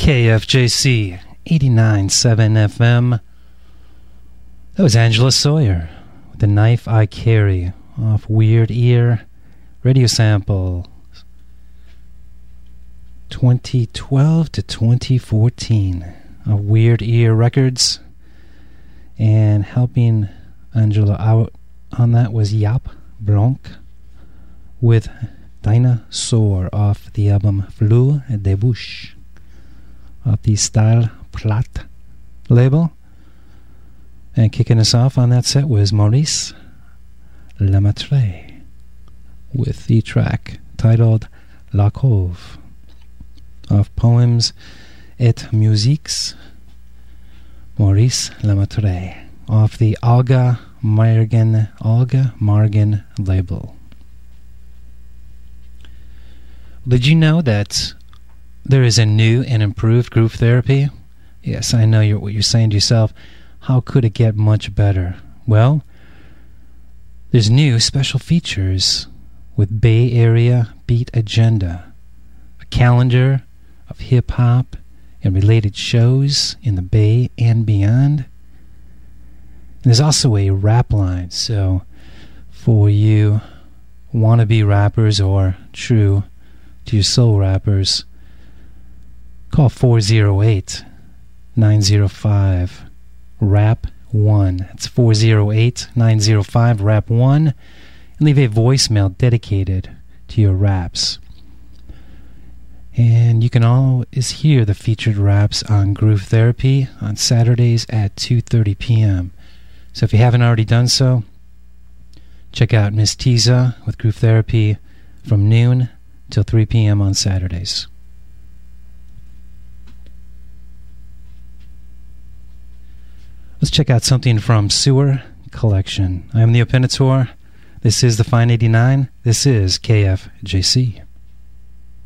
KFJC 89.7 FM. That was Angela Sawyer with The Knife I Carry off Weird Ear radio sample 2012 to 2014 of Weird Ear Records. And helping Angela out on that was Jaap Bronk with Dinosaur off the album Fleur de Bouche off the Style Plat label. And kicking us off on that set was Maurice Lemaitre with the track titled La Cove of Poems et Musiques. Maurice Lemaitre off the Olga Margan label. Did you know that there is a new and improved group therapy? Yes, I know what you're saying to yourself. How could it get much better? Well, there's new special features with Bay Area Beat Agenda, a calendar of hip-hop and related shows in the Bay and beyond. And there's also a rap line, so for you wannabe rappers or true to your soul rappers, call 408-905-RAP1. It's 408-905-RAP1, and leave a voicemail dedicated to your raps. And you can always hear the featured raps on Groove Therapy on Saturdays at 2:30 p.m. So if you haven't already done so, check out Miss Tiza with Groove Therapy from noon till 3 p.m. on Saturdays. Let's check out something from Sewer Collection. I am the Opinator. This is the Fine 89. This is KFJC.